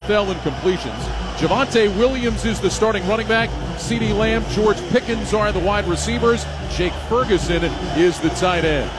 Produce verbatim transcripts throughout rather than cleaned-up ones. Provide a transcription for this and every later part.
F L in completions. Javonte Williams is the starting running back. CeeDee Lamb, George Pickens are the wide receivers. Jake Ferguson is the tight end.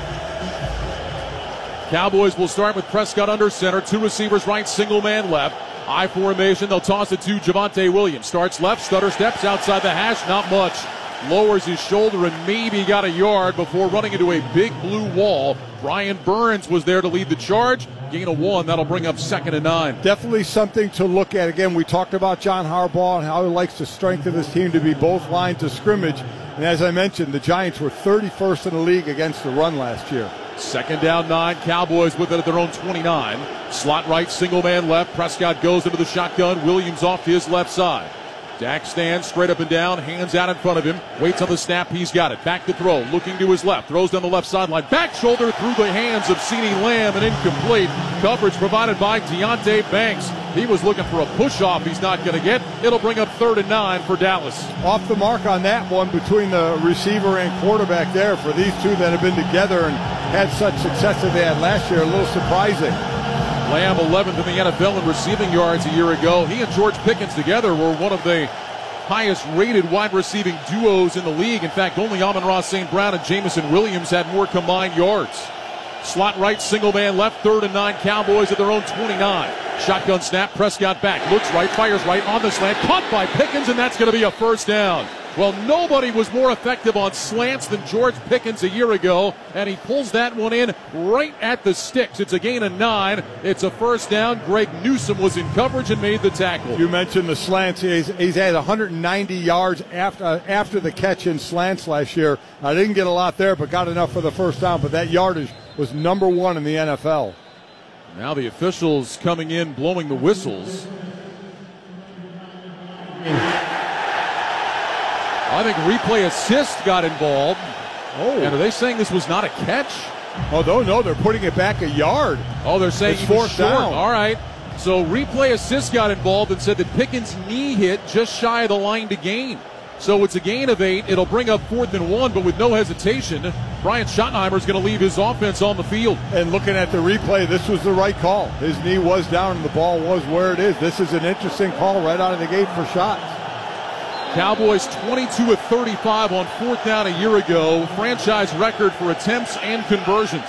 Cowboys will start with Prescott under center. Two receivers right, single man left. I formation, they'll toss it to Javonte Williams. Starts left, stutter steps outside the hash, not much. Lowers his shoulder and maybe got a yard before running into a big blue wall. Brian Burns was there to lead the charge. Gain of one, that'll bring up second and nine. Definitely something to look at. Again, we talked about John Harbaugh and how he likes to strengthen his team to be both lines of scrimmage. And as I mentioned, the Giants were thirty-first in the league against the run last year. Second down, nine. Cowboys with it at their own twenty-nine. Slot right, single man left. Prescott goes into the shotgun. Williams off to his left side. Dak stands straight up and down, hands out in front of him, waits on the snap, he's got it. Back to throw, looking to his left, throws down the left sideline, back shoulder through the hands of CeeDee Lamb, and incomplete. Coverage provided by Deonte Banks. He was looking for a push-off he's not going to get. It'll bring up third and nine for Dallas. Off the mark on that one between the receiver and quarterback there for these two that have been together and had such success that they had last year. A little surprising. Lamb eleventh in the N F L in receiving yards a year ago. He and George Pickens together were one of the highest rated wide receiving duos in the league. In fact, only Amon-Ra Saint Brown and Jameson Williams had more combined yards. Slot right, single man left, third and nine. Cowboys at their own twenty-nine. Shotgun snap, Prescott back, looks right, fires right on the slant, caught by Pickens, and that's going to be a first down. Well, nobody was more effective on slants than George Pickens a year ago, and he pulls that one in right at the sticks. It's a gain of nine. It's a first down. Greg Newsome was in coverage and made the tackle. You mentioned the slants. He's, he's had one hundred ninety yards after uh, after the catch in slants last year. I didn't get a lot there, but got enough for the first down. But that yardage was number one in the N F L. Now the officials coming in, blowing the whistles. I think replay assist got involved. Oh. And are they saying this was not a catch? Oh, no, no, they're putting it back a yard. Oh, they're saying it's he was fourth short. down. All right. So replay assist got involved and said that Pickens' knee hit just shy of the line to gain. So it's a gain of eight. It'll bring up fourth and one, but with no hesitation, Brian Schottenheimer is going to leave his offense on the field. And looking at the replay, this was the right call. His knee was down and the ball was where it is. This is an interesting call right out of the gate for shots. Cowboys twenty-two of thirty-five on fourth down a year ago. Franchise record for attempts and conversions.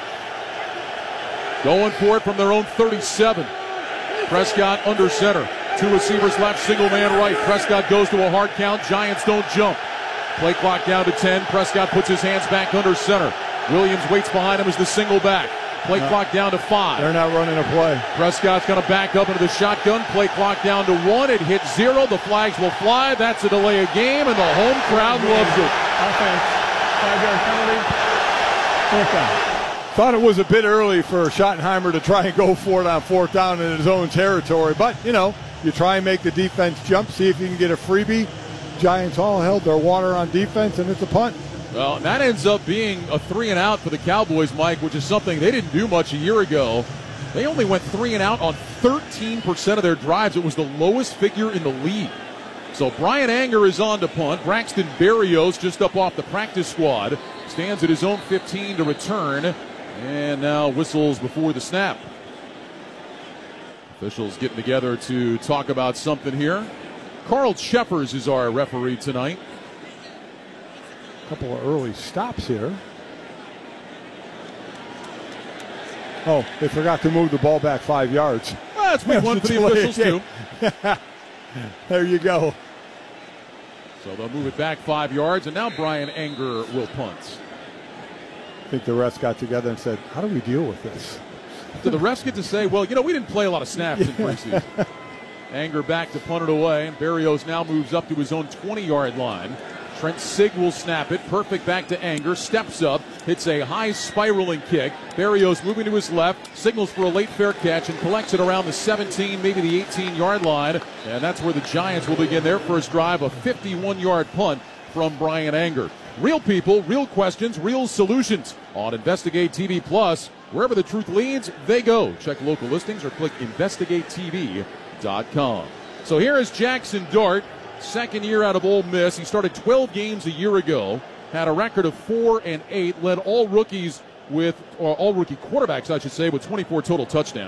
Going for it from their own thirty-seven. Prescott under center. Two receivers left, single man right. Prescott goes to a hard count. Giants don't jump. Play clock down to ten. Prescott puts his hands back under center. Williams waits behind him as the single back. Play no. clock down to five. They're not running a play. Prescott's going to back up into the shotgun. Play clock down to one. It hits zero. The flags will fly. That's a delay of game, and the home crowd loves it. Offense. Five-yard penalty. Fourth down. Thought it was a bit early for Schottenheimer to try and go for it on fourth down in his own territory. But, you know, you try and make the defense jump, see if you can get a freebie. Giants all held their water on defense, and it's a punt. Well, that ends up being a three and out for the Cowboys, Mike, which is something they didn't do much a year ago. They only went three and out on thirteen percent of their drives. It was the lowest figure in the league. So Brian Anger is on to punt. Braxton Berrios just up off the practice squad. Stands at his own fifteen to return. And now whistles before the snap. Officials getting together to talk about something here. Carl Cheffers is our referee tonight. Couple of early stops here. Oh, they forgot to move the ball back five yards. Well, that's week one for the officials, too. There you go. So they'll move it back five yards, and now Brian Anger will punt. I think the refs got together and said, how do we deal with this? Do the refs get to say, well, you know, we didn't play a lot of snaps in preseason. Anger back to punt it away, and Berrios now moves up to his own twenty-yard line. Trent Sig will snap it. Perfect back to Anger. Steps up. Hits a high spiraling kick. Berrios moving to his left. Signals for a late fair catch and collects it around the seventeen, maybe the eighteen-yard line. And that's where the Giants will begin their first drive. A fifty-one-yard punt from Brian Anger. Real people, real questions, real solutions on Investigate T V Plus. Wherever the truth leads, they go. Check local listings or click investigate T V dot com. So here is Jackson Dart. Second year out of Ole Miss. He started twelve games a year ago, had a record of four and eight, led all rookies with, or all rookie quarterbacks, I should say, with twenty-four total touchdowns.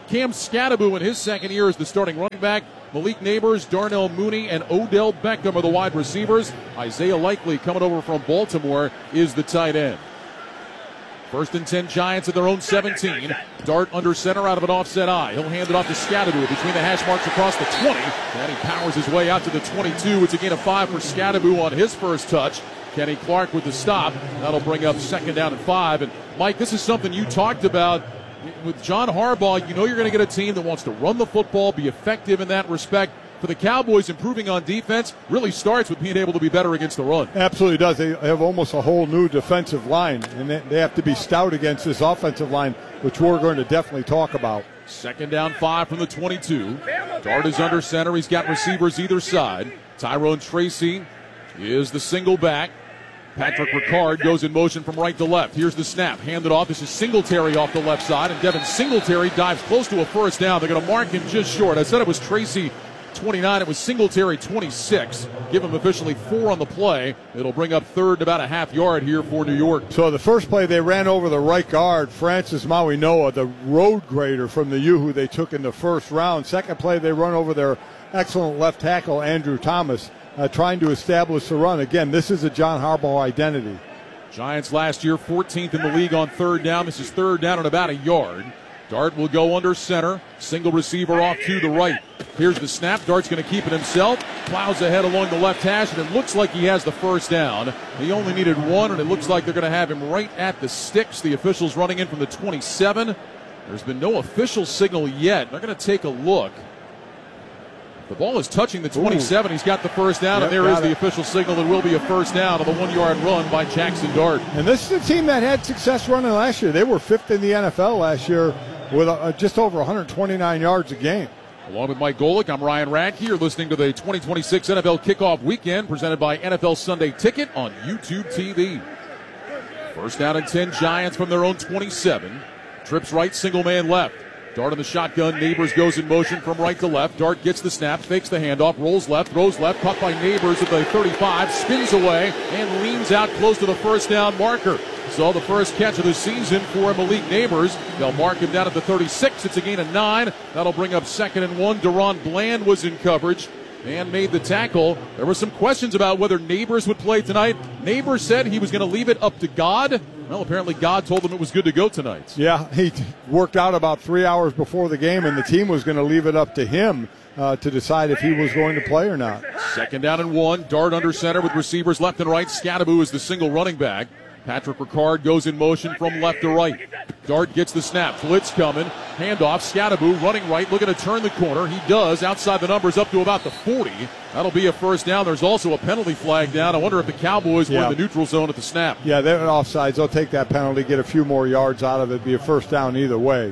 Cam Skattebo in his second year as the starting running back. Malik Neighbors, Darnell Mooney, and Odell Beckham are the wide receivers. Isaiah Likely, coming over from Baltimore, is the tight end. First and ten Giants at their own seventeen. Dart under center out of an offset eye. He'll hand it off to Skattebo between the hash marks across the twenty. And he powers his way out to the twenty-two. It's a gain of five for Skattebo on his first touch. Kenny Clark with the stop. That'll bring up second down and five. And Mike, this is something you talked about. With John Harbaugh, you know you're going to get a team that wants to run the football, be effective in that respect. For the Cowboys, improving on defense really starts with being able to be better against the run. Absolutely does. They have almost a whole new defensive line, and they have to be stout against this offensive line, which we're going to definitely talk about. Second down, five from the twenty-two. Dart is under center. He's got receivers either side. Tyrone Tracy is the single back. Patrick Ricard goes in motion from right to left. Here's the snap. Handed off. This is Singletary off the left side, and Devin Singletary dives close to a first down. They're going to mark him just short. I said it was Tracy twenty-nine. It was Singletary twenty-six. Give him officially four on the play. It'll bring up third and about a half yard here for New York. So the first play, they ran over the right guard, Francis Mauigoa, the road grader from the U who they took in the first round. Second play, they run over their excellent left tackle, Andrew Thomas, uh, trying to establish the run. Again, this is a John Harbaugh identity. Giants last year fourteenth in the league on third down. This is third down at about a yard. Dart will go under center. Single receiver off to the right. Here's the snap. Dart's going to keep it himself. Plows ahead along the left hash, and it looks like he has the first down. He only needed one, and it looks like they're going to have him right at the sticks. The officials running in from the twenty-seven. There's been no official signal yet. They're going to take a look. The ball is touching the twenty-seven. Ooh. He's got the first down, yep, and there is the it. official signal. It will be a first down on the one-yard run by Jackson Dart. And this is a team that had success running last year. They were fifth in the N F L last year with uh, just over one hundred twenty-nine yards a game. Along with Mike Golick, I'm Ryan Radke. You're listening to the twenty twenty-six N F L Kickoff Weekend presented by N F L Sunday Ticket on YouTube T V. First down and ten, Giants from their own twenty-seven. Trips right, single man left. Dart in the shotgun. Neighbors goes in motion from right to left. Dart gets the snap, fakes the handoff, rolls left, throws left, caught by Neighbors at the thirty-five, spins away, and leans out close to the first down marker. So the first catch of the season for Malik Neighbors. They'll mark him down at the thirty-six. It's a gain of nine. That'll bring up second and one. Deron Bland was in coverage and made the tackle. There were some questions about whether Neighbors would play tonight. Neighbors said he was going to leave it up to God. Well, apparently God told him it was good to go tonight. Yeah, he worked out about three hours before the game, and the team was going to leave it up to him uh, to decide if he was going to play or not. Second down and one. Dart under center with receivers left and right. Skattebo is the single running back. Patrick Ricard goes in motion from left to right. Dart gets the snap. Blitz coming. Handoff. Skattebo running right, looking to turn the corner. He does. Outside the numbers up to about the forty. That'll be a first down. There's also a penalty flag down. I wonder if the Cowboys yeah. were in the neutral zone at the snap. Yeah, they're offsides. They'll take that penalty, get a few more yards out of it. Be a first down either way.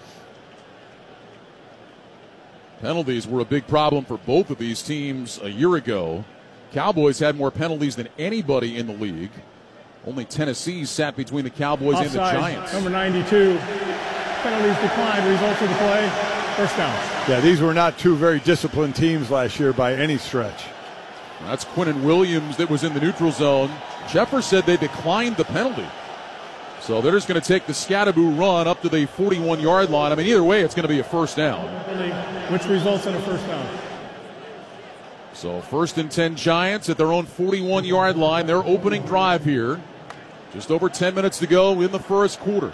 Penalties were a big problem for both of these teams a year ago. Cowboys had more penalties than anybody in the league. Only Tennessee sat between the Cowboys Offside, and the Giants. Number ninety-two. Penalties declined. Results of the play. First down. Yeah, these were not two very disciplined teams last year by any stretch. That's Quinnen Williams that was in the neutral zone. Jeffers said they declined the penalty. So they're just going to take the Skattebo run up to the forty-one-yard line. I mean, either way, it's going to be a first down. Which results in a first down. So first and ten Giants at their own forty-one-yard line. Their opening drive here. Just over ten minutes to go in the first quarter.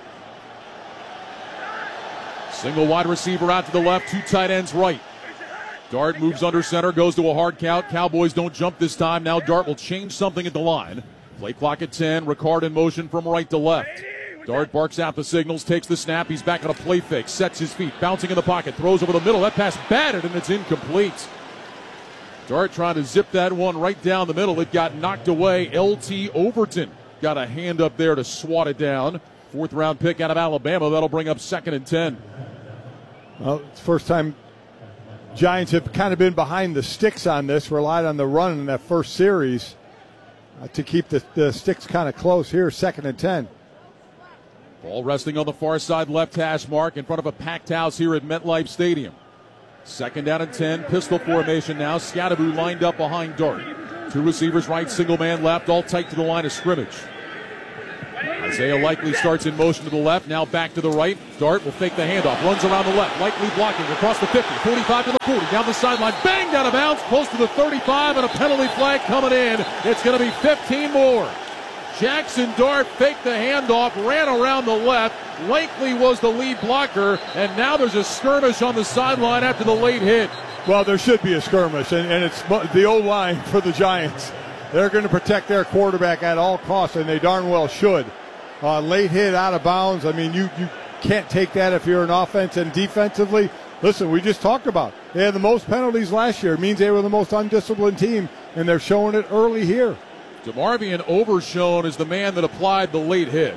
Single wide receiver out to the left, two tight ends right. Dart moves under center, goes to a hard count. Cowboys don't jump this time. Now Dart will change something at the line. Play clock at ten. Ricard in motion from right to left. Dart barks out the signals, takes the snap. He's back on a play fake, sets his feet, bouncing in the pocket, throws over the middle. That pass batted, and it's incomplete. Dart trying to zip that one right down the middle. It got knocked away. L T Overton got a hand up there to swat it down. Fourth round pick out of Alabama. That'll bring up second and ten. Well, it's the first time Giants have kind of been behind the sticks on this, relied on the run in that first series uh, to keep the, the sticks kind of close. Here, second and ten. Ball resting on the far side left hash mark in front of a packed house here at MetLife Stadium. Second down and ten, pistol formation now. Skattebo lined up behind Dart. Two receivers right, single man left, all tight to the line of scrimmage. Isaiah Likely starts in motion to the left, now back to the right. Dart will fake the handoff, runs around the left. Likely blocking across the fifty, forty-five to the forty, down the sideline, banged out of bounds, close to the thirty-five, and a penalty flag coming in. It's going to be fifteen more. Jackson Dart faked the handoff, ran around the left. Likely was the lead blocker, and now there's a skirmish on the sideline after the late hit. Well, there should be a skirmish, and, and it's the O-line for the Giants. They're going to protect their quarterback at all costs, and they darn well should. Uh, late hit out of bounds. I mean, you, you can't take that if you're an offense. And defensively, listen, we just talked about they had the most penalties last year. It means they were the most undisciplined team, and they're showing it early here. DeMarvion Overshown is the man that applied the late hit.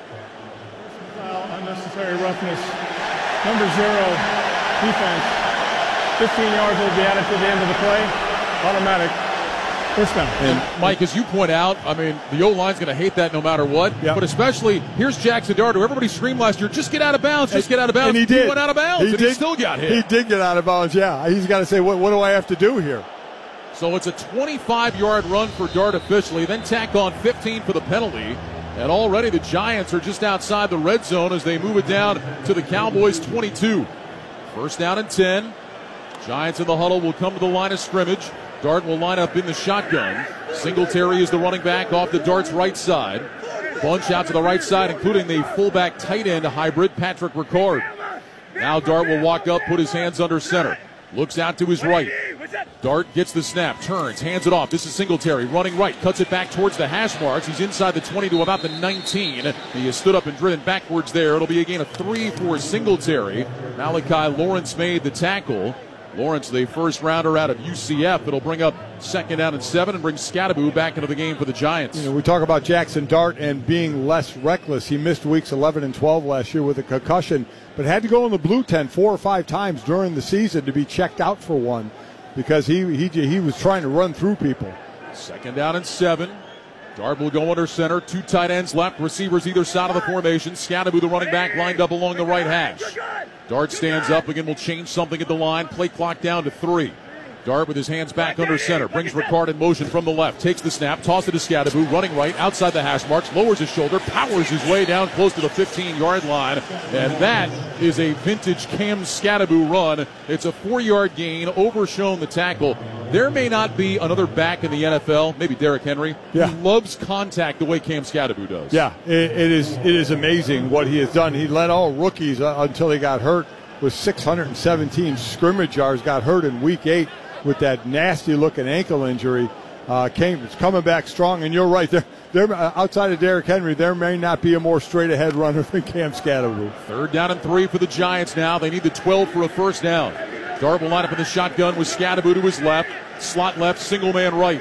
Foul, unnecessary roughness. Number zero, defense. fifteen yards will be added to the end of the play. Automatic. First down. And Mike, as you point out, I mean, the O-line's going to hate that no matter what. Yep. But especially, here's Jackson Dart, who everybody screamed last year, just get out of bounds, just get out of bounds. And he did. He went out of bounds, he and did. he still got hit. He did get out of bounds, yeah. He's got to say, what, what do I have to do here? So it's a twenty-five-yard run for Dart officially, then tack on fifteen for the penalty. And already the Giants are just outside the red zone as they move it down to the Cowboys' twenty-two. First down and ten. Giants in the huddle will come to the line of scrimmage. Dart will line up in the shotgun. Singletary is the running back off the Dart's right side. Bunch out to the right side, including the fullback tight end hybrid, Patrick Ricard. Now Dart will walk up, put his hands under center. Looks out to his right. Dart gets the snap, turns, hands it off. This is Singletary running right, cuts it back towards the hash marks. He's inside the twenty to about the nineteen. He has stood up and driven backwards there. It'll be a gain of three for Singletary. Malachi Lawrence made the tackle. Lawrence, the first rounder out of U C F. It'll bring up second down and seven and bring Scadaboo back into the game for the Giants. You know, we talk about Jackson Dart and being less reckless. He missed weeks eleven and twelve last year with a concussion, but had to go in the blue tent four or five times during the season to be checked out for one because he he, he was trying to run through people. Second down and seven. Dart will go under center. Two tight ends left. Receivers either side of the formation. Scadaboo, the running back, lined up along the right hash. Dart stands up again. Will change something at the line. Play clock down to three. Dart with his hands back under center. Brings Ricard in motion from the left. Takes the snap. Toss it to Scadaboo. Running right outside the hash marks. Lowers his shoulder. Powers his way down close to the fifteen-yard line. And that is a vintage Cam Scadaboo run. It's a four-yard gain. Overshown the tackle. There may not be another back in the N F L, maybe Derrick Henry, yeah. who loves contact the way Cam Scadaboo does. Yeah, it, it is it is amazing what he has done. He led all rookies uh, until he got hurt with six hundred seventeen scrimmage yards, got hurt in week eight with that nasty-looking ankle injury. Uh, came, it's coming back strong, and you're right. There, there, uh, outside of Derrick Henry, there may not be a more straight-ahead runner than Cam Scadaboo. Third down and three for the Giants now. They need the twelve for a first down. Dart will line up in the shotgun with Scadaboo to his left. Slot left, single man right.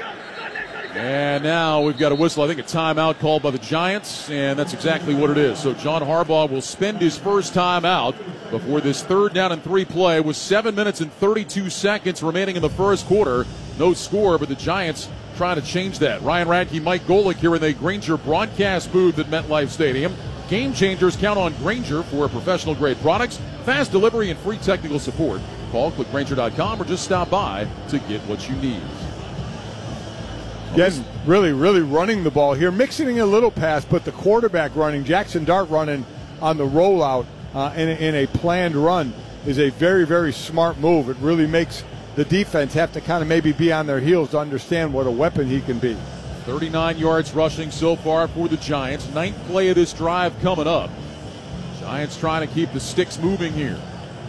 And now we've got a whistle. I think a timeout called by the Giants, and that's exactly what it is. So John Harbaugh will spend his first timeout before this third down and three play with seven minutes and thirty-two seconds remaining in the first quarter. No score, but the Giants trying to change that. Ryan Radke, Mike Golick here in the Grainger broadcast booth at MetLife Stadium. Game changers count on Grainger for professional-grade products, fast delivery, and free technical support. Call, click Grainger dot com, or just stop by to get what you need. Again, really, really running the ball here, mixing a little pass, but the quarterback running, Jackson Dart running on the rollout uh, in, a, in a planned run is a very, very smart move. It really makes the defense have to kind of maybe be on their heels to understand what a weapon he can be. thirty-nine yards rushing so far for the Giants. Ninth play of this drive coming up. Giants trying to keep the sticks moving here.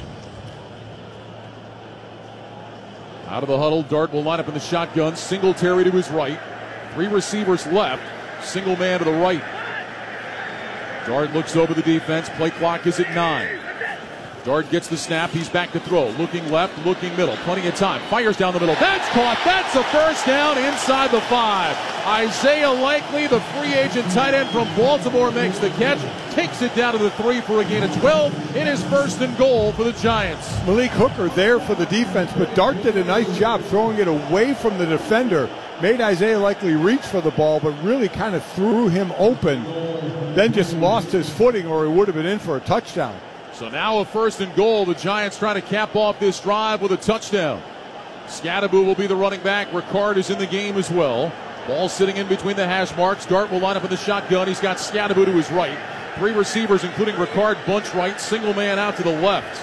Out of the huddle, Dart will line up in the shotgun. Singletary to his right. Three receivers left. Single man to the right. Dart looks over the defense. Play clock is at nine. Dart gets the snap. He's back to throw. Looking left, looking middle. Plenty of time. Fires down the middle. That's caught. That's a first down inside the five. Isaiah Likely, the free agent tight end from Baltimore, makes the catch. Takes it down to the three for a gain of twelve. It is first and goal for the Giants. Malik Hooker there for the defense, but Dart did a nice job throwing it away from the defender. Made Isaiah Likely reach for the ball, but really kind of threw him open. Then just lost his footing, or he would have been in for a touchdown. So now a first and goal. The Giants trying to cap off this drive with a touchdown. Scadaboo will be the running back. Ricard is in the game as well. Ball sitting in between the hash marks. Dart will line up in the shotgun. He's got Scadaboo to his right. Three receivers, including Ricard Bunch right. Single man out to the left.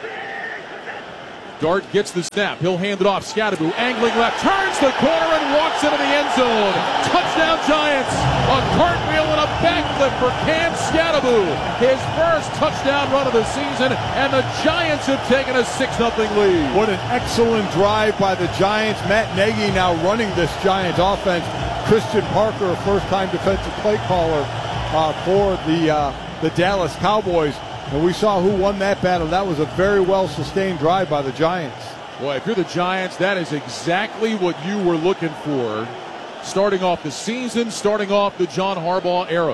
Dart gets the snap. He'll hand it off. Scadaboo angling left. Turns the corner and walks into the end zone. Touchdown Giants. A cartwheel and a backflip for Cam Scadaboo. His first touchdown run of the season, and the Giants have taken a six nothing lead. What an excellent drive by the Giants. Matt Nagy now running this Giants offense. Christian Parker, a first-time defensive play caller uh, for the, uh, the Dallas Cowboys. And we saw who won that battle. That was a very well-sustained drive by the Giants. Boy, if you're the Giants, that is exactly what you were looking for. Starting off the season, starting off the John Harbaugh era.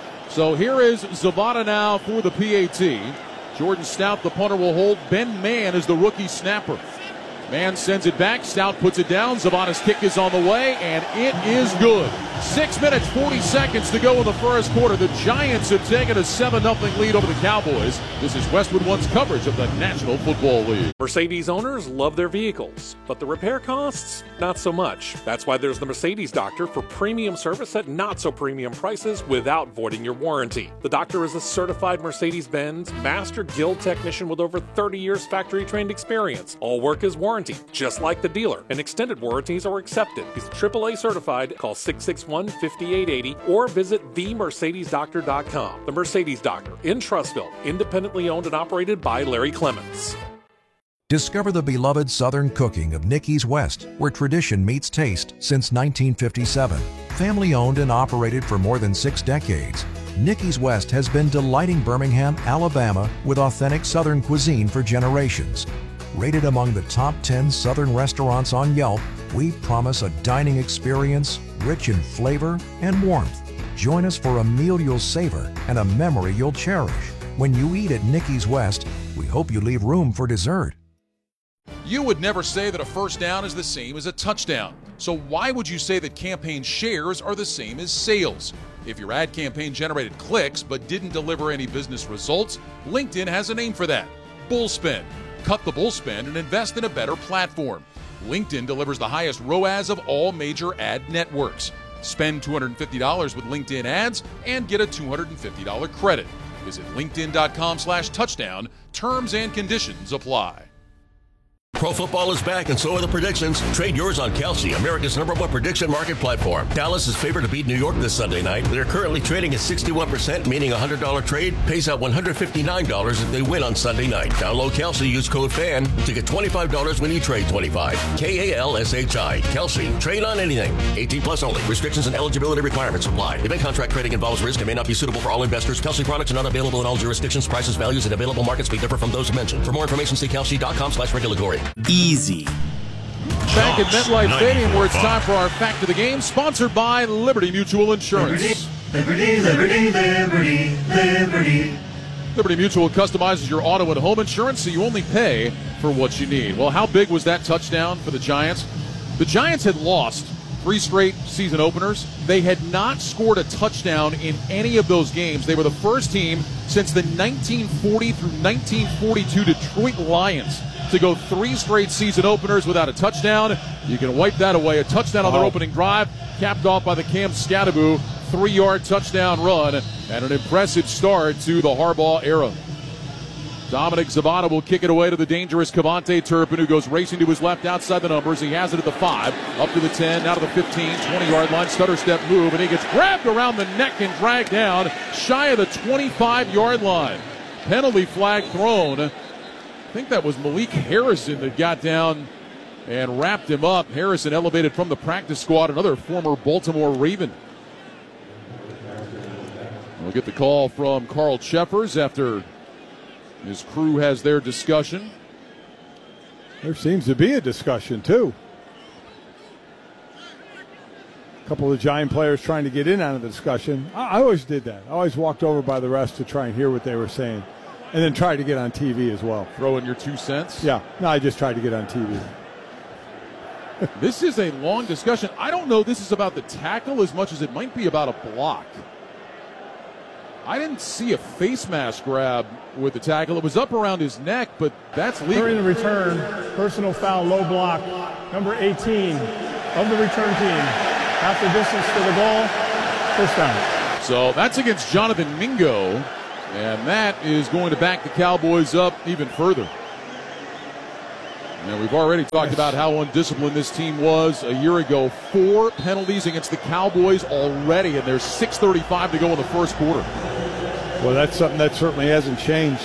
So here is Zavada now for the P A T. Jordan Stout, the punter, will hold. Ben Mann is the rookie snapper. Mann sends it back. Stout puts it down. Zavada's kick is on the way, and it is good. Six minutes, forty seconds to go in the first quarter. The Giants have taken a seven nothing lead over the Cowboys. This is Westwood One's coverage of the National Football League. Mercedes owners love their vehicles, but the repair costs, not so much. That's why there's the Mercedes Doctor for premium service at not-so-premium prices without voiding your warranty. The Doctor is a certified Mercedes-Benz Master Guild technician with over thirty years factory-trained experience. All work is warranty, just like the dealer, and extended warranties are accepted. He's triple A certified. Call six six one, five eight eight zero or visit the mercedes doctor dot com. The Mercedes Doctor in Trussville, independently owned and operated by Larry Clements. Discover the beloved Southern cooking of Nicky's West, where tradition meets taste since nineteen fifty-seven. Family owned and operated for more than six decades, Nicky's West has been delighting Birmingham, Alabama with authentic Southern cuisine for generations. Rated among the top ten Southern restaurants on Yelp, we promise a dining experience rich in flavor and warmth. Join us for a meal you'll savor and a memory you'll cherish. When you eat at Nicky's West, we hope you leave room for dessert. You would never say that a first down is the same as a touchdown. So why would you say that campaign shares are the same as sales? If your ad campaign generated clicks but didn't deliver any business results, LinkedIn has a name for that: bullspend. Cut the bullspend and invest in a better platform. LinkedIn delivers the highest R O A S of all major ad networks. Spend two hundred fifty dollars with LinkedIn ads and get a two hundred fifty dollars credit. Visit linkedin.com slash touchdown. Terms and conditions apply. Pro football is back, and so are the predictions. Trade yours on Kalshi, America's number one prediction market platform. Dallas is favored to beat New York this Sunday night. They're currently trading at sixty-one percent, meaning a one hundred dollars trade pays out one hundred fifty-nine dollars if they win on Sunday night. Download Kalshi, use code FAN to get twenty-five dollars when you trade twenty-five. K A L S H I. Kalshi. Trade on anything. eighteen plus only. Restrictions and eligibility requirements apply. Event contract trading involves risk and may not be suitable for all investors. Kalshi products are not available in all jurisdictions. Prices, values, and available markets may differ from those mentioned. For more information, see kalshi.com slash regulatory. Easy. Back at MetLife Stadium, where it's time for our Fact of the Game, sponsored by Liberty Mutual Insurance. Liberty, Liberty, Liberty, Liberty. Liberty Mutual customizes your auto and home insurance so you only pay for what you need. Well, how big was that touchdown for the Giants? The Giants had lost three straight season openers. They had not scored a touchdown in any of those games. They were the first team since the nineteen forty through nineteen forty-two Detroit Lions to go three straight season openers without a touchdown. You can wipe that away. A touchdown on their opening drive, capped off by the Cam Scadaboo three-yard touchdown run, and an impressive start to the Harbaugh era. Dominic Zavada will kick it away to the dangerous Cavante Turpin, who goes racing to his left outside the numbers. He has it at the five, up to the ten, now to the fifteen, twenty-yard line, stutter step move, and he gets grabbed around the neck and dragged down shy of the twenty-five-yard line. Penalty flag thrown. I think that was Malik Harrison that got down and wrapped him up. Harrison elevated from the practice squad, another former Baltimore Raven. We'll get the call from Carl Cheffers after his crew has their discussion. There seems to be a discussion, too. A couple of Giant players trying to get in on the discussion. I, I always did that. I always walked over by the rest to try and hear what they were saying. And then tried to get on T V as well. Throw in your two cents? Yeah. No, I just tried to get on T V. This is a long discussion. I don't know this is about the tackle as much as it might be about a block. I didn't see a face mask grab with the tackle. It was up around his neck, but that's legal. During the return, personal foul, low block, number eighteen of the return team. half the distance to the goal, first down. So that's against Jonathan Mingo, and that is going to back the Cowboys up even further. And we've already talked about how undisciplined this team was a year ago. Four penalties against the Cowboys already, and there's six thirty-five to go in the first quarter. Well, that's something that certainly hasn't changed.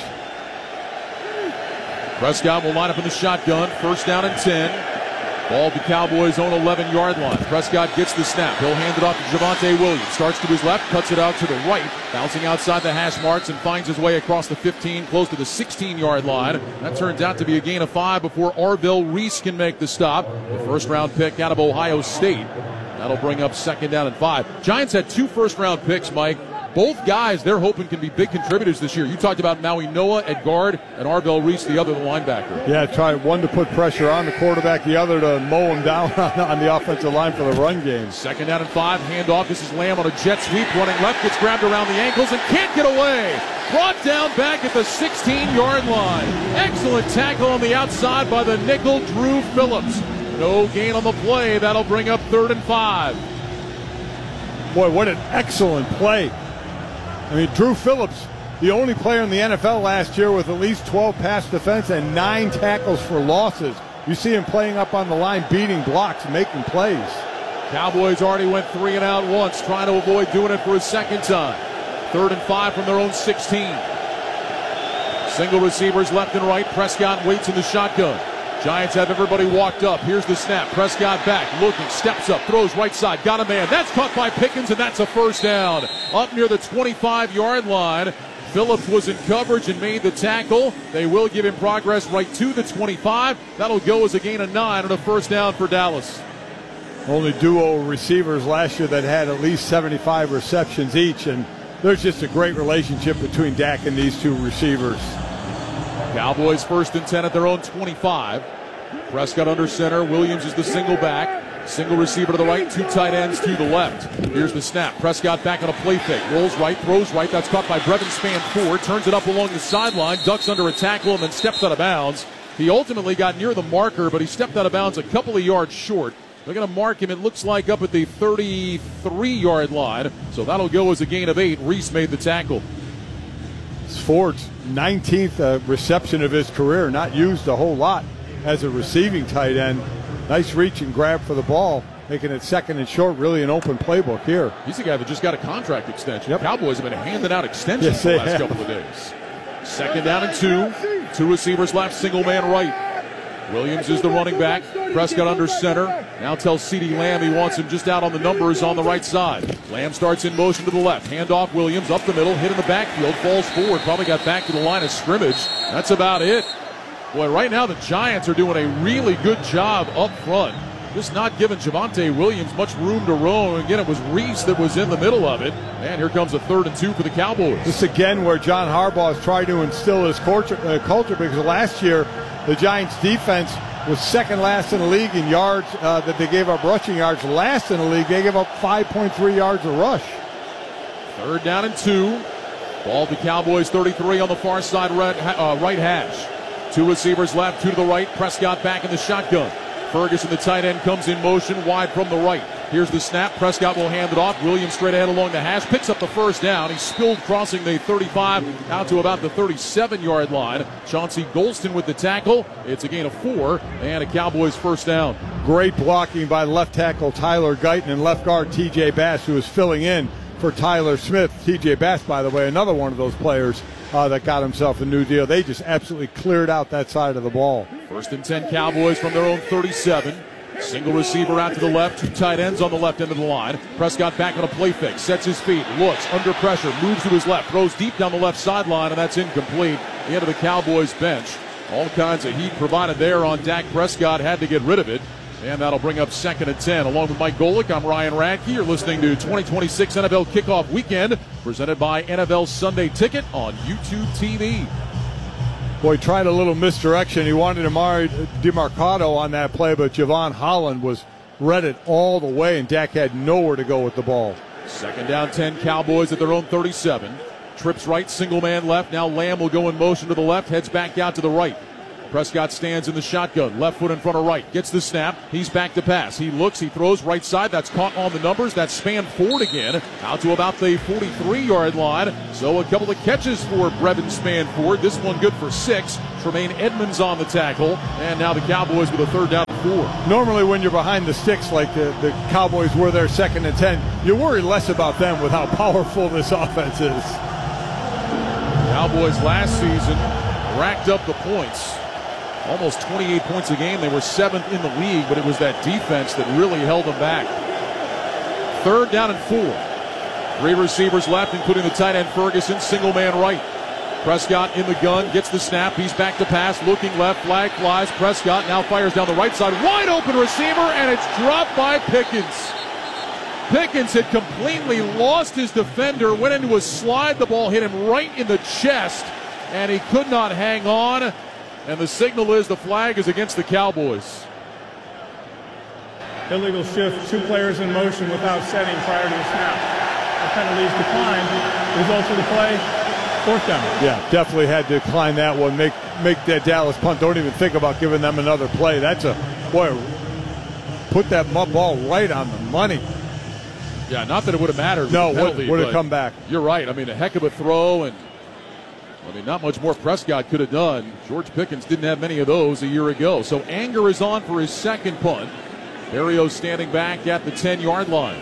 Prescott will line up in the shotgun. First down and ten. Ball at the Cowboys' own eleven-yard line. Prescott gets the snap. He'll hand it off to Javonte Williams. Starts to his left, cuts it out to the right. Bouncing outside the hash marks and finds his way across the fifteen, close to the sixteen-yard line. That turns out to be a gain of five before Arvell Reese can make the stop. The first-round pick out of Ohio State. That'll bring up second down and five. Giants had two first-round picks, Mike. Both guys they're hoping can be big contributors this year. You talked about Maui Noah at guard and Arvell Reese, the other linebacker. Yeah, try one to put pressure on the quarterback, the other to mow him down on the offensive line for the run game. Second down and five, handoff. This is Lamb on a jet sweep, running left, gets grabbed around the ankles and can't get away. Brought down back at the sixteen-yard line. Excellent tackle on the outside by the nickel, Drew Phillips. No gain on the play. That'll bring up third and five. Boy, what an excellent play. I mean, Drew Phillips, the only player in the N F L last year with at least twelve pass defense and nine tackles for losses. You see him playing up on the line, beating blocks, and making plays. Cowboys already went three and out once, trying to avoid doing it for a second time. Third and five from their own sixteen. Single receivers left and right. Prescott waits in the shotgun. Giants have everybody walked up. Here's the snap. Prescott back, looking, steps up, throws right side, got a man. That's caught by Pickens, and that's a first down. Up near the twenty-five-yard line. Phillips was in coverage and made the tackle. They will give him progress right to the twenty-five. That'll go as a gain of nine and a first down for Dallas. Only duo receivers last year that had at least seventy-five receptions each, and there's just a great relationship between Dak and these two receivers. Cowboys first and ten at their own twenty-five. Prescott under center. Williams is the single back. Single receiver to the right, two tight ends to the left. Here's the snap. Prescott back on a play fake. Rolls right, throws right. That's caught by Brevin Spann-Ford. Turns it up along the sideline. Ducks under a tackle and then steps out of bounds. He ultimately got near the marker, but he stepped out of bounds a couple of yards short. They're going to mark him, it looks like, up at the thirty-three-yard line. So that'll go as a gain of eight. Reese made the tackle. It's Ford's nineteenth uh, reception of his career, not used a whole lot as a receiving tight end. Nice reach and grab for the ball, making it second and short. Really an open playbook here. He's the guy that just got a contract extension. Yep. Cowboys have been handing out extensions yes, the last have. couple of days. Second down and two. Two receivers left, single man right. Williams is the running back. Prescott under center. Now tells CeeDee Lamb he wants him just out on the numbers on the right side. Lamb starts in motion to the left. Handoff Williams up the middle, hit in the backfield, falls forward, probably got back to the line of scrimmage. That's about it. Boy, right now the Giants are doing a really good job up front. Just not giving Javonte Williams much room to roam. Again, it was Reese that was in the middle of it. And here comes a third and two for the Cowboys. This again where John Harbaugh is trying to instill his culture, uh, culture because last year the Giants defense was second last in the league in yards uh, that they gave up rushing yards. Last in the league, they gave up five point three yards a rush. Third down and two. Ball to Cowboys thirty-three on the far side right, uh, right hash. Two receivers left, two to the right. Prescott back in the shotgun. Ferguson, the tight end, comes in motion wide from the right. Here's the snap. Prescott will hand it off. Williams straight ahead along the hash. Picks up the first down. He spilled crossing the thirty-five out to about the thirty-seven-yard line. Chauncey Golston with the tackle. It's a gain of four and a Cowboys first down. Great blocking by left tackle Tyler Guyton and left guard T J Bass, who is filling in for Tyler Smith. T J Bass, by the way, another one of those players uh, that got himself a new deal. They just absolutely cleared out that side of the ball. First and ten Cowboys from their own thirty-seven. Single receiver out to the left, two tight ends on the left end of the line. Prescott back on a play fake, sets his feet, looks, under pressure, moves to his left, throws deep down the left sideline, and that's incomplete. The end of the Cowboys bench. All kinds of heat provided there on Dak Prescott, had to get rid of it. And that'll bring up second and ten. Along with Mike Golick, I'm Ryan Radke. You're listening to twenty twenty-six N F L Kickoff Weekend, presented by N F L Sunday Ticket on YouTube T V. Boy, tried a little misdirection. He wanted Amari DeMarcado on that play, but Javon Holland was read it all the way, and Dak had nowhere to go with the ball. Second down, ten Cowboys at their own thirty-seven. Trips right, single man left. Now Lamb will go in motion to the left, heads back out to the right. Prescott stands in the shotgun, left foot in front of right, gets the snap, he's back to pass. He looks, he throws right side, that's caught on the numbers, that's spanned forward again, out to about the forty-three-yard line. So a couple of catches for Brevin Spanford. This one good for six. Tremaine Edmonds on the tackle, and now the Cowboys with a third down and four. Normally when you're behind the sticks like the, the Cowboys were there second and ten, you worry less about them with how powerful this offense is. Cowboys last season racked up the points. Almost twenty-eight points a game. They were seventh in the league, but it was that defense that really held them back. Third down and four. Three receivers left, including the tight end Ferguson, single man right. Prescott in the gun, gets the snap, he's back to pass, looking left, flag flies. Prescott now fires down the right side, wide open receiver, and it's dropped by Pickens. Pickens had completely lost his defender, went into a slide, the ball hit him right in the chest, and he could not hang on. And the signal is the flag is against the Cowboys. Illegal shift, two players in motion without setting prior to the snap. The penalties declined. Results of the play, fourth down. Yeah, definitely had to decline that one. Make make that Dallas punt. Don't even think about giving them another play. That's a, boy, put that ball right on the money. Yeah, not that it would have mattered. No, penalty, would have come back. You're right. I mean, a heck of a throw, and I mean, not much more Prescott could have done. George Pickens didn't have many of those a year ago. So Anger is on for his second punt. Berrios standing back at the ten-yard line.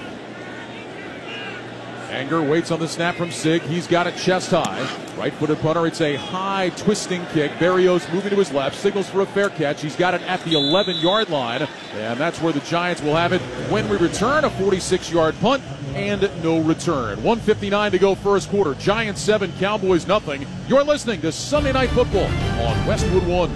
Anger waits on the snap from Sig. He's got it chest high. Right-footed punter. It's a high twisting kick. Berrios moving to his left. Signals for a fair catch. He's got it at the eleven-yard line. And that's where the Giants will have it when we return. A forty-six-yard punt and no return. one fifty-nine to go first quarter. Giants seven, Cowboys nothing. You're listening to Sunday Night Football on Westwood One.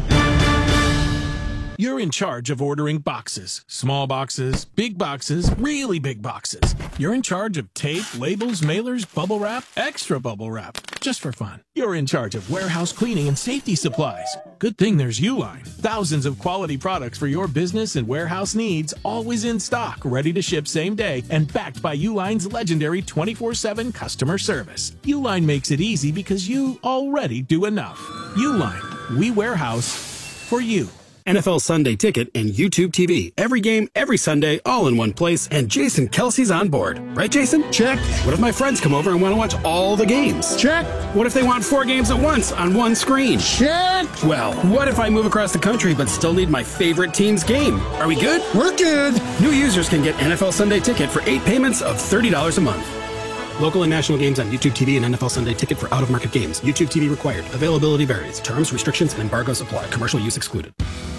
You're in charge of ordering boxes. Small boxes, big boxes, really big boxes. You're in charge of tape, labels, mailers, bubble wrap, extra bubble wrap, just for fun. You're in charge of warehouse cleaning and safety supplies. Good thing there's Uline. Thousands of quality products for your business and warehouse needs, always in stock, ready to ship same day, and backed by Uline's legendary twenty-four seven customer service. Uline makes it easy because you already do enough. Uline, we warehouse for you. N F L Sunday Ticket and YouTube T V. Every game, every Sunday, all in one place, and Jason Kelsey's on board. Right, Jason? Check. What if my friends come over and want to watch all the games? Check. What if they want four games at once on one screen? Check. Well, what if I move across the country but still need my favorite team's game? Are we good? We're good. New users can get N F L Sunday Ticket for eight payments of thirty dollars a month. Local and national games on YouTube T V and N F L Sunday Ticket for out-of-market games. YouTube T V required. Availability varies. Terms, restrictions, and embargoes apply. Commercial use excluded.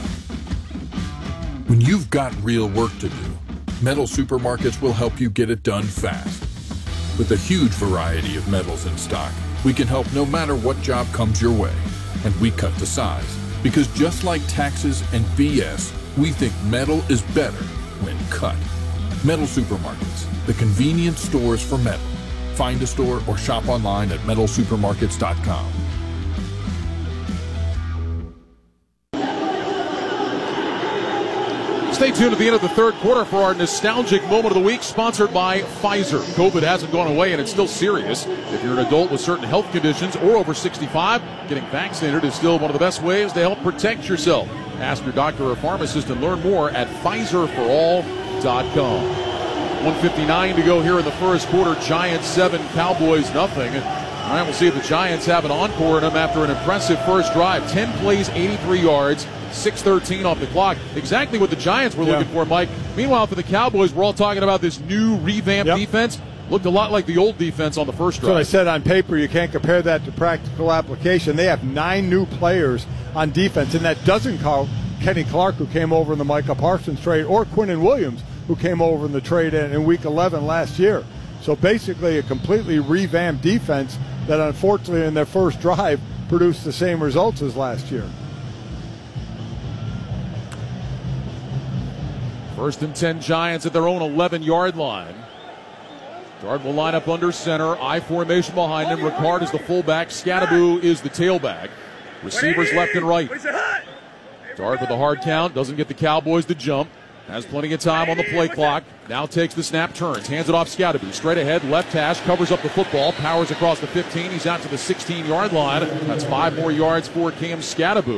When you've got real work to do, Metal Supermarkets will help you get it done fast. With a huge variety of metals in stock, we can help no matter what job comes your way. And we cut to size. Because just like taxes and B S, we think metal is better when cut. Metal Supermarkets, the convenient stores for metal. Find a store or shop online at metal supermarkets dot com. Stay tuned at the end of the third quarter for our nostalgic moment of the week, sponsored by Pfizer. COVID hasn't gone away, and it's still serious. If you're an adult with certain health conditions or over sixty-five, getting vaccinated is still one of the best ways to help protect yourself. Ask your doctor or pharmacist and learn more at Pfizer for all dot com. one fifty-nine to go here in the first quarter. Giants seven, Cowboys nothing. All right, we'll see if the Giants have an encore in them after an impressive first drive. ten plays, eighty-three yards. six thirteen off the clock. Exactly what the Giants were yeah. looking for, Mike. Meanwhile, for the Cowboys, we're all talking about this new revamped yep. defense. Looked a lot like the old defense on the first drive. So I said on paper, you can't compare that to practical application. They have nine new players on defense, and that doesn't count Kenny Clark, who came over in the Micah Parsons trade, or Quinnen Williams, who came over in the trade in, in week eleven last year. So basically a completely revamped defense that unfortunately in their first drive produced the same results as last year. First and ten, Giants at their own eleven-yard line. Dart will line up under center. I formation behind him. Ricard is the fullback. Scattaboo is the tailback. Receivers left and right. Dart with a hard count. Doesn't get the Cowboys to jump. Has plenty of time on the play clock. Now takes the snap, turns, hands it off Scattaboo. Straight ahead, left hash, covers up the football, powers across the fifteen. He's out to the sixteen-yard line. That's five more yards for Cam Scattaboo.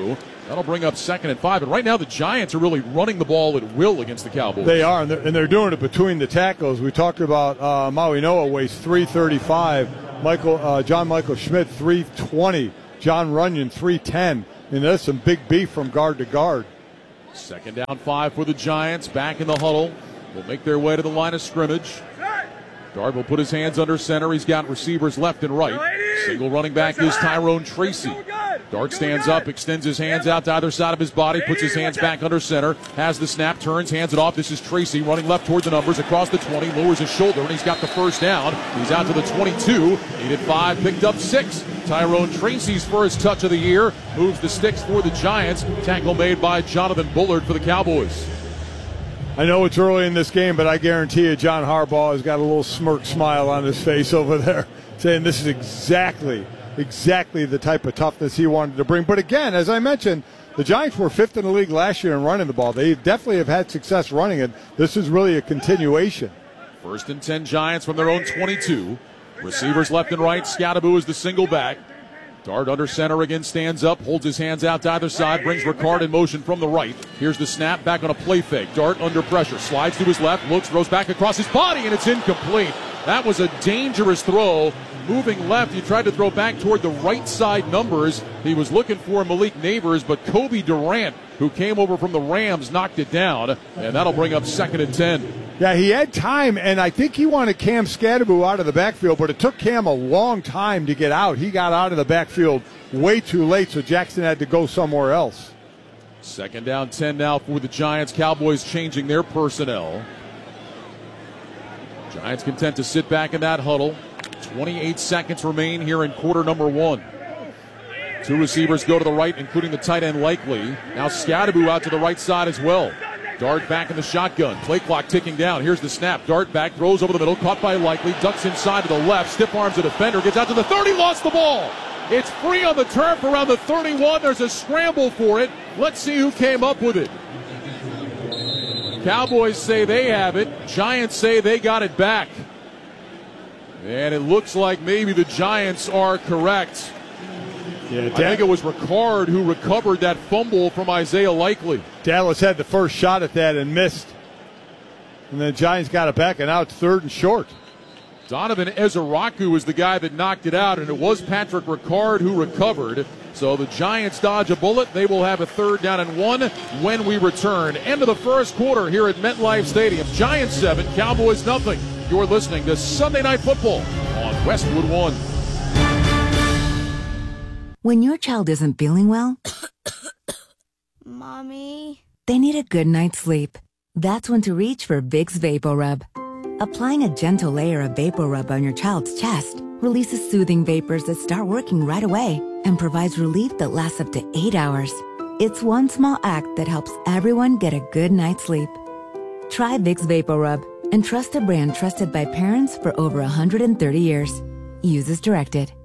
That'll bring up second and five. But right now the Giants are really running the ball at will against the Cowboys. They are, and they're, and they're doing it between the tackles. We talked about uh, Maui Noa weighs three thirty-five. Michael uh, John Michael Schmidt three twenty. John Runyon three ten. And that's some big beef from guard to guard. Second down five for the Giants. Back in the huddle. Will make their way to the line of scrimmage. Dart will put his hands under center. He's got receivers left and right. Single running back is Tyrone Tracy. Dart stands up, extends his hands out to either side of his body, puts his hands back under center, has the snap, turns, hands it off. This is Tracy running left toward the numbers, across the twenty, lowers his shoulder, and he's got the first down. He's out to the twenty-two, needed five, picked up six. Tyrone Tracy's first touch of the year, moves the sticks for the Giants. Tackle made by Jonathan Bullard for the Cowboys. I know it's early in this game, but I guarantee you John Harbaugh has got a little smirk smile on his face over there, saying this is exactly exactly the type of toughness he wanted to bring. But again, as I mentioned, the Giants were fifth in the league last year in running the ball. They definitely have had success running it. This is really a continuation. First and ten Giants from their own twenty-two. Receivers left and right. Scattaboo is the single back. Dart under center again, stands up, holds his hands out to either side, brings Ricard in motion from the right. Here's the snap, back on a play fake. Dart under pressure, slides to his left, looks, throws back across his body, and it's incomplete. That was a dangerous throw. Moving left, he tried to throw back toward the right side numbers. He was looking for Malik Neighbors, but Kobe Durant, who came over from the Rams, knocked it down, and that'll bring up second and ten. Yeah, he had time, and I think he wanted Cam Scattaboo out of the backfield, but it took Cam a long time to get out. He got out of the backfield way too late, so Jackson had to go somewhere else. Second down, ten now for the Giants. Cowboys changing their personnel. Giants content to sit back in that huddle. twenty-eight seconds remain here in quarter number one. Two receivers go to the right, including the tight end Likely. Now Scattaboo out to the right side as well. Dart back in the shotgun. Play clock ticking down. Here's the snap. Dart back, throws over the middle, caught by Likely, ducks inside to the left, stiff arms the defender, gets out to the thirty, lost the ball. It's free on the turf around the thirty-one. There's a scramble for it. Let's see who came up with it. Cowboys say they have it. Giants say they got it back. And it looks like maybe the Giants are correct. Yeah, I think it was Ricard who recovered that fumble from Isaiah Likely. Dallas had the first shot at that and missed. And then the Giants got it back, and now it's third and short. Donovan Ezeraku was the guy that knocked it out, and it was Patrick Ricard who recovered. So the Giants dodge a bullet. They will have a third down and one when we return. End of the first quarter here at MetLife Stadium. Giants seven, Cowboys nothing. You're listening to Sunday Night Football on Westwood One. When your child isn't feeling well, Mommy, they need a good night's sleep. That's when to reach for Vicks VapoRub. Applying a gentle layer of VapoRub on your child's chest releases soothing vapors that start working right away and provides relief that lasts up to eight hours. It's one small act that helps everyone get a good night's sleep. Try Vicks VapoRub and trust a brand trusted by parents for over one hundred thirty years. Use as directed.